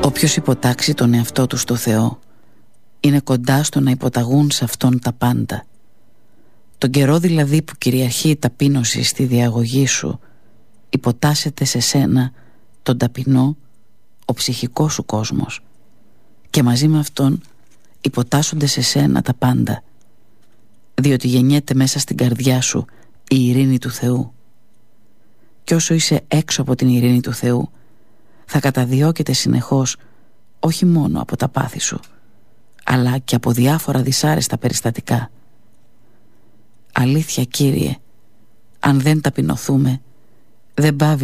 Όποιος υποτάξει τον εαυτό του στο Θεό είναι κοντά στο να υποταγούν σε Αυτόν τα πάντα. Τον καιρό δηλαδή που κυριαρχεί η ταπείνωση στη διαγωγή σου, υποτάσσεται σε σένα τον ταπεινό, ο ψυχικός σου κόσμος, και μαζί με αυτόν υποτάσσονται σε σένα τα πάντα, διότι γεννιέται μέσα στην καρδιά σου η ειρήνη του Θεού. Κι όσο είσαι έξω από την ειρήνη του Θεού, θα καταδιώκεται συνεχώς όχι μόνο από τα πάθη σου, αλλά και από διάφορα δυσάρεστα περιστατικά. Αλήθεια, Κύριε, αν δεν ταπεινωθούμε, δεν πάβει